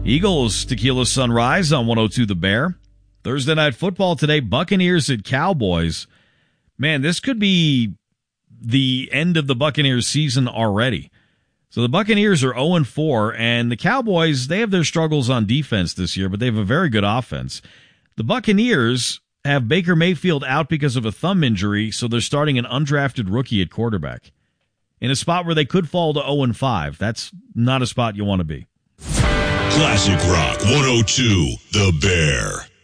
Eagles Tequila Sunrise on 102 The Bear. Thursday Night Football today, Buccaneers at Cowboys. Man, this could be the end of the Buccaneers season already. So the Buccaneers are 0-4, and the Cowboys, they have their struggles on defense this year, but they have a very good offense. The Buccaneers have Baker Mayfield out because of a thumb injury, so they're starting an undrafted rookie at quarterback. In a spot where they could fall to 0-5. That's not a spot you want to be. Classic Rock 102, The Bear.